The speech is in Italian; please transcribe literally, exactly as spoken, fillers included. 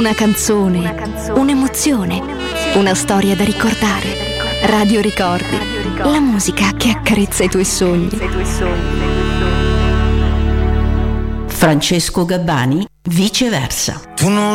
Una canzone, una canzone, un'emozione, una storia da ricordare. Radio Ricordi, la musica che accarezza i tuoi sogni. Francesco Gabbani, Viceversa. Tu non